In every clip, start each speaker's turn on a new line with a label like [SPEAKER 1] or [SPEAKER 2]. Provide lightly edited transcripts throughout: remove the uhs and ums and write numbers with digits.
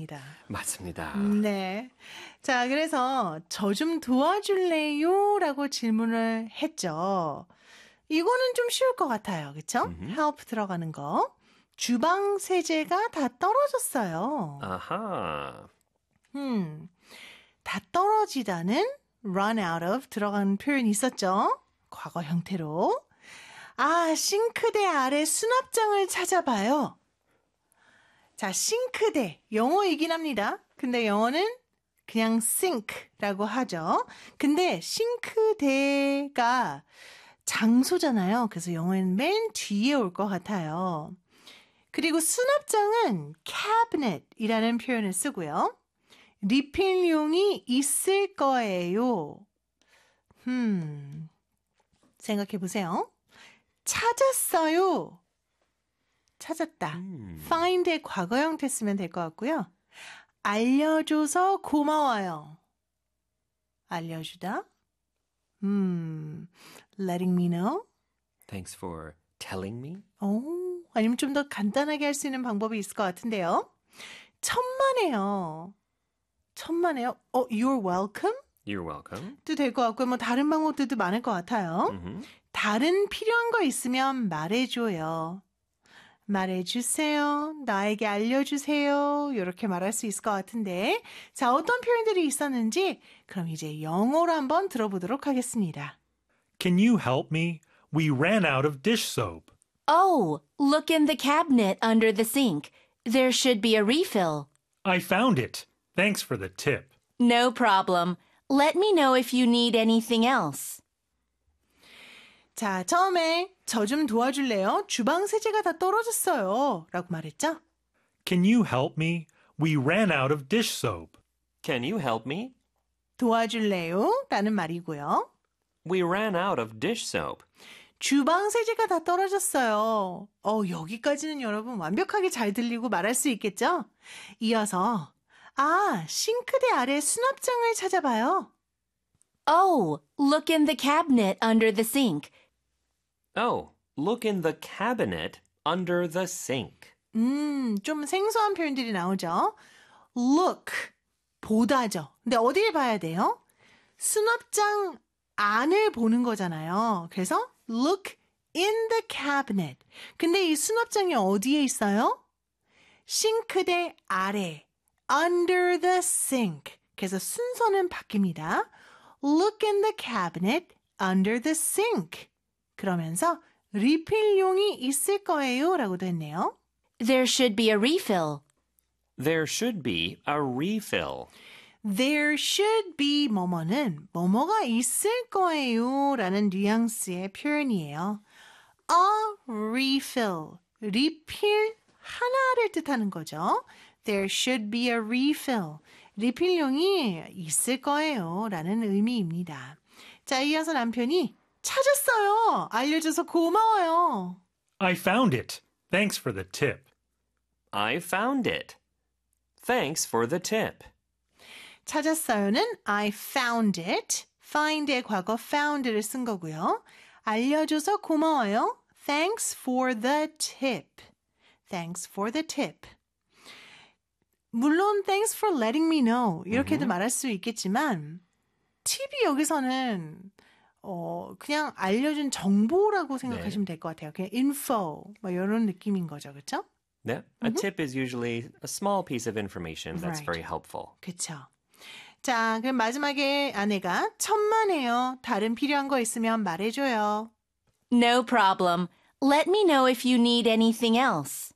[SPEAKER 1] 있습니다.
[SPEAKER 2] 맞습니다.
[SPEAKER 1] 네. 자, 그래서 저 좀 도와줄래요? 라고 질문을 했죠. 이거는 좀 쉬울 것 같아요. 그쵸? help 들어가는 거. 주방 세제가 다 떨어졌어요.
[SPEAKER 2] 아하.
[SPEAKER 1] 다 떨어지다는 run out of 들어간 표현이 있었죠. 과거 형태로. 아, 싱크대 아래 수납장을 찾아봐요. 자, 싱크대. 영어이긴 합니다. 근데 영어는 그냥 sink라고 하죠. 근데 싱크대가 장소잖아요. 그래서 영어는 맨 뒤에 올 것 같아요. 그리고 수납장은 cabinet이라는 표현을 쓰고요. 리필용이 있을 거예요. 생각해 보세요. 찾았어요. 찾았다. find의 과거 형태 쓰면 될 것 같고요. 알려줘서 고마워요. 알려주다. letting me know.
[SPEAKER 2] Thanks for telling me.
[SPEAKER 1] 아니면 좀 더 간단하게 할 수 있는 방법이 있을 것 같은데요. 천만에요. 천만에요. You're welcome?
[SPEAKER 2] You're welcome.
[SPEAKER 1] 도 될 것 같고요. 뭐 다른 방법들도 많을 것 같아요. 다른 필요한 거 있으면 말해줘요. 말해주세요. 나에게 알려주세요. 이렇게 말할 수 있을 것 같은데 자, 어떤 표현들이 있었는지 그럼 이제 영어로 한번 들어보도록 하겠습니다.
[SPEAKER 3] Can you help me? We ran out of dish soap.
[SPEAKER 4] Oh, look in the cabinet under the sink. There should be a refill.
[SPEAKER 3] I found it. Thanks for the tip.
[SPEAKER 4] No problem. Let me know if you need anything else.
[SPEAKER 1] 자, 처음에 저 좀 도와줄래요? 주방 세제가 다 떨어졌어요. 라고 말했죠?
[SPEAKER 3] Can you help me? We ran out of dish soap.
[SPEAKER 2] Can you help me?
[SPEAKER 1] 도와줄래요? 라는 말이고요.
[SPEAKER 2] We ran out of dish soap.
[SPEAKER 1] 주방 세제가 다 떨어졌어요. 여기까지는 여러분 완벽하게 잘 들리고 말할 수 있겠죠? 이어서 싱크대 아래 수납장을 찾아봐요.
[SPEAKER 4] Oh, look in the cabinet under the sink.
[SPEAKER 2] Oh, look in the cabinet under the sink.
[SPEAKER 1] 좀 생소한 표현들이 나오죠. Look, 보다죠. 근데 어디를 봐야 돼요? 수납장 안을 보는 거잖아요. 그래서 look in the cabinet. 근데 이 수납장이 어디에 있어요? 싱크대 아래, under the sink. 그래서 순서는 바뀝니다. Look in the cabinet under the sink. 그러면서 리필용이 있을 거예요 라고도 했네요.
[SPEAKER 4] There should be a refill.
[SPEAKER 2] There should be a refill.
[SPEAKER 1] There should be 뭐뭐는 뭐뭐가 있을 거예요 라는 뉘앙스의 표현이에요. A refill. 리필 하나를 뜻하는 거죠. There should be a refill. 리필용이 있을 거예요 라는 의미입니다. 자, 이어서 남편이 찾았어요. 알려줘서 고마워요.
[SPEAKER 3] I found it. Thanks for the tip.
[SPEAKER 2] I found it. Thanks for the tip.
[SPEAKER 1] 찾았어요는 I found it. find의 과거 found를 쓴 거고요. 알려줘서 고마워요. Thanks for the tip. Thanks for the tip. 물론 thanks for letting me know 이렇게도 말할 수 있겠지만 팁이 여기서는 그냥 알려준 정보라고 생각하시면 될 것 같아요. 그냥 info 뭐 이런 느낌인 거죠. 그렇죠?
[SPEAKER 2] Yeah. A tip is usually a small piece of information that's
[SPEAKER 1] Right.
[SPEAKER 2] very helpful.
[SPEAKER 1] 그렇죠. 자, 그럼 마지막에 아내가 천만에요. 다른 필요한 거 있으면 말해줘요.
[SPEAKER 4] No problem. Let me know if you need anything else.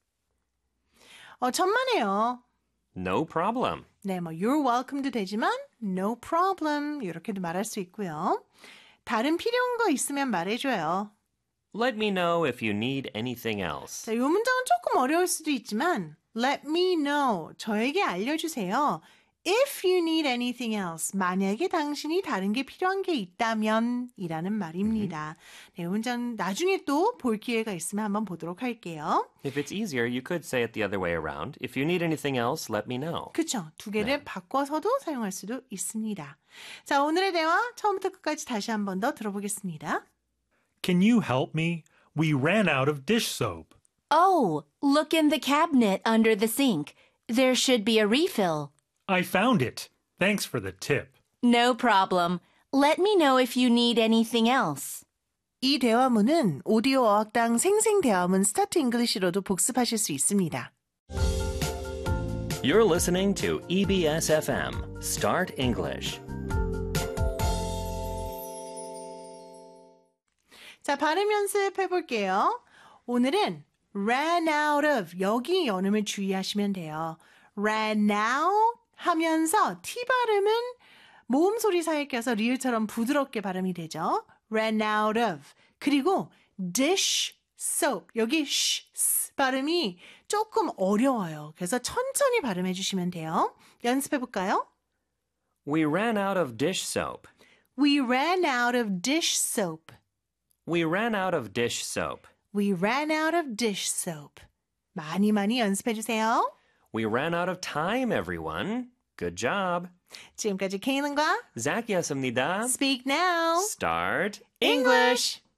[SPEAKER 1] 천만에요.
[SPEAKER 2] No problem.
[SPEAKER 1] 네, 뭐 you're welcome도 되지만 no problem 이렇게도 말할 수 있고요. 다른 필요한 거 있으면 말해줘요.
[SPEAKER 2] Let me know if you need anything else.
[SPEAKER 1] 자, 이 문장은 조금 어려울 수도 있지만 let me know, 저에게 알려주세요. If you need anything else, 만약에 당신이 다른 게 필요한 게 있다면 이라는 말입니다. 네, 이 문장 나중에 또 볼 기회가 있으면 한번 보도록 할게요.
[SPEAKER 2] If it's easier, you could say it the other way around. If you need anything else, let me know.
[SPEAKER 1] 그렇죠. 두 개를 바꿔서도 사용할 수도 있습니다. 자, 오늘의 대화 처음부터 끝까지 다시 한 번 더 들어보겠습니다.
[SPEAKER 3] Can you help me? We ran out of dish soap.
[SPEAKER 4] Oh, look in the cabinet under the sink. There should be a refill.
[SPEAKER 3] I found it. Thanks for the tip.
[SPEAKER 4] No problem. Let me know if you need anything else.
[SPEAKER 1] 이 대화문은 오디오 어학당 생생대화문 스타트 잉글리시로도 복습하실 수 있습니다.
[SPEAKER 2] You're listening to EBS FM Start English.
[SPEAKER 1] 자, 발음 연습해 볼게요. 오늘은 ran out of 여기 연음을 주의하시면 돼요. ran out 하면서 T 발음은 모음 소리 사이에 껴서 리을처럼 부드럽게 발음이 되죠. ran out of. 그리고 dish soap. 여기 sh 발음이 조금 어려워요. 그래서 천천히 발음해 주시면 돼요. 연습해 볼까요?
[SPEAKER 2] We ran out of dish soap.
[SPEAKER 1] We ran out of dish soap.
[SPEAKER 2] We ran out of dish soap.
[SPEAKER 1] We ran out of dish soap. 많이 연습해 주세요.
[SPEAKER 2] We ran out of time, everyone. Good job.
[SPEAKER 1] 지금까지 케이는과
[SPEAKER 2] Zac이었습니다.
[SPEAKER 1] Speak Now.
[SPEAKER 2] Start
[SPEAKER 1] English.